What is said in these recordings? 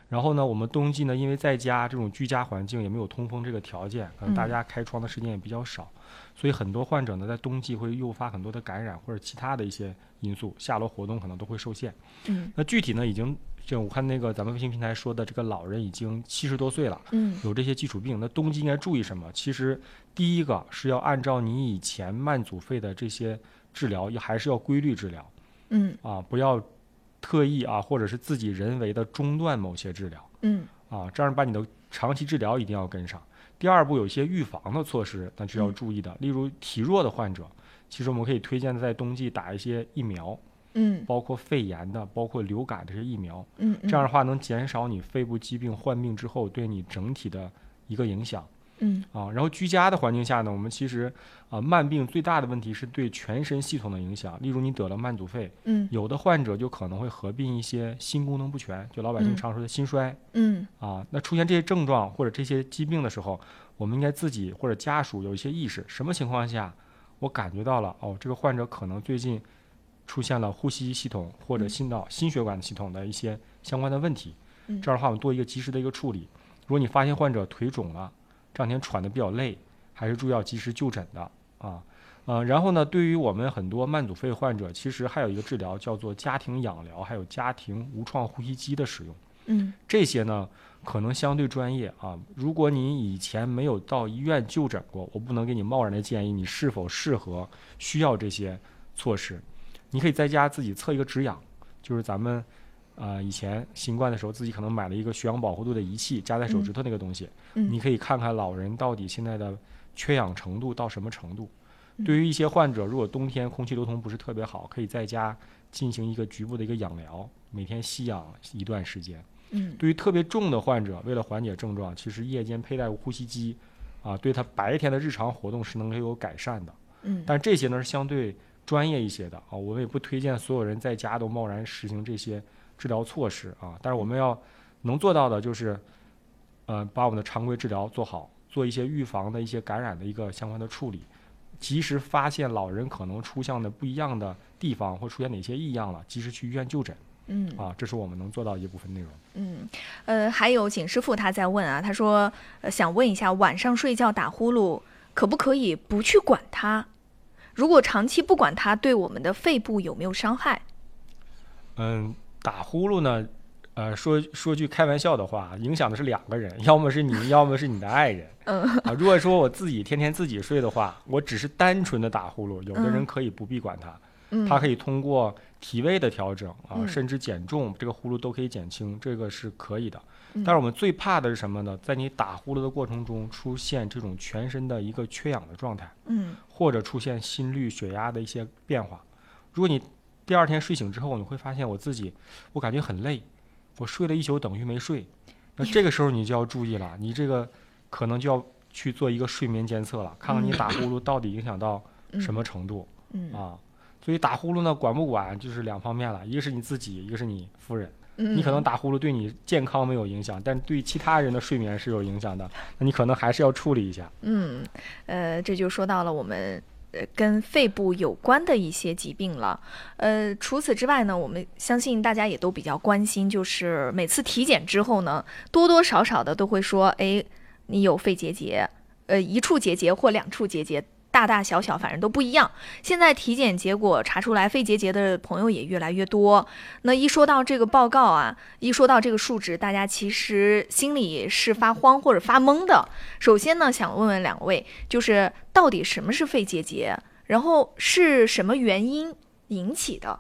然后呢，我们冬季呢，因为在家这种居家环境也没有通风这个条件，可能大家开窗的时间也比较少，所以很多患者呢在冬季会诱发很多的感染或者其他的一些因素，下楼活动可能都会受限。那具体呢，已经就我看那个咱们微信平台说的，这个老人已经70多岁了，有这些基础病，那冬季应该注意什么？其实第一个是要按照你以前慢阻肺的这些治疗，还是要规律治疗，不要特意或者是自己人为的中断某些治疗，这样把你的长期治疗一定要跟上。第二步，有一些预防的措施那是要注意的，例如体弱的患者，其实我们可以推荐在冬季打一些疫苗，包括肺炎的，包括流感这些疫苗，这样的话能减少你肺部疾病患病之后对你整体的一个影响。然后居家的环境下呢，我们其实慢病最大的问题是对全身系统的影响，例如你得了慢阻肺，有的患者就可能会合并一些心功能不全，就老百姓常说的心衰，那出现这些症状或者这些疾病的时候，我们应该自己或者家属有一些意识，什么情况下我感觉到了这个患者可能最近出现了呼吸系统或者心血管系统的一些相关的问题，这样的话我们做一个及时的一个处理。如果你发现患者腿肿了，这两天喘得比较累，还是注意要及时就诊的然后呢，对于我们很多慢阻肺患者，其实还有一个治疗叫做家庭氧疗，还有家庭无创呼吸机的使用。这些呢可能相对专业如果你以前没有到医院就诊过，我不能给你贸然的建议你是否适合需要这些措施。你可以在家自己测一个止氧，就是咱们以前新冠的时候自己可能买了一个血氧饱和度的仪器，夹在手指头那个东西，你可以看看老人到底现在的缺氧程度到什么程度。对于一些患者，如果冬天空气流通不是特别好，可以在家进行一个局部的一个氧疗，每天吸氧一段时间。对于特别重的患者，为了缓解症状，其实夜间佩戴呼吸机对他白天的日常活动是能够有改善的。但这些呢是相对专业一些的我们也不推荐所有人在家都贸然实行这些治疗措施但是我们要能做到的就是把我们的常规治疗做好，做一些预防的一些感染的一个相关的处理，及时发现老人可能出现的不一样的地方或出现哪些异样了，及时去医院就诊。这是我们能做到的一部分内容。 还有景师傅他在问他说想问一下，晚上睡觉打呼噜可不可以不去管它？如果长期不管它，对我们的肺部有没有伤害？ 打呼噜呢说句开玩笑的话，影响的是两个人，要么是你，要么是你的爱人。如果说我自己天天自己睡的话，我只是单纯的打呼噜，有的人可以不必管它，它可以通过体位的调整甚至减重，这个呼噜都可以减轻，这个是可以的。但是我们最怕的是什么呢？在你打呼噜的过程中出现这种全身的一个缺氧的状态，或者出现心率血压的一些变化。如果你第二天睡醒之后，你会发现我感觉很累，我睡了一宿等于没睡，那这个时候你就要注意了，你这个可能就要去做一个睡眠监测了，看看你打呼噜到底影响到什么程度所以打呼噜呢管不管就是两方面了，一个是你自己，一个是你夫人。你可能打呼噜对你健康没有影响，但对其他人的睡眠是有影响的，那你可能还是要处理一下。 这就说到了我们跟肺部有关的一些疾病了。除此之外呢，我们相信大家也都比较关心，就是每次体检之后呢，多多少少的都会说，你有肺结节，一处结节或两处结节，大大小小反正都不一样。现在体检结果查出来肺结节的朋友也越来越多，那一说到这个报告一说到这个数值，大家其实心里是发慌或者发懵的。首先呢，想问问两位，就是到底什么是肺结节，然后是什么原因引起的？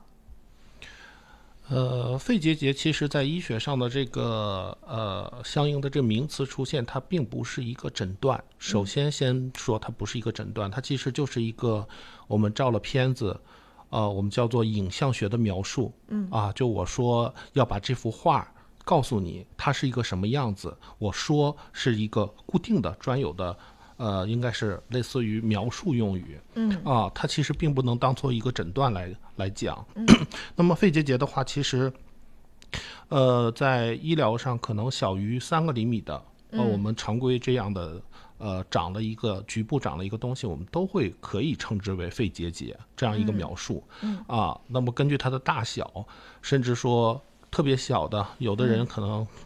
肺结节其实在医学上的这个相应的这个名词出现，它并不是一个诊断。首先说它不是一个诊断，它其实就是一个我们照了片子我们叫做影像学的描述。就我说要把这幅画告诉你它是一个什么样子，我说是一个固定的专有的应该是类似于描述用语。它其实并不能当做一个诊断来讲。那么肺结节的话，其实在医疗上可能小于3个厘米的我们常规这样的局部长了一个东西，我们都可以称之为肺结节这样一个描述。那么根据它的大小，甚至说特别小的，有的人可能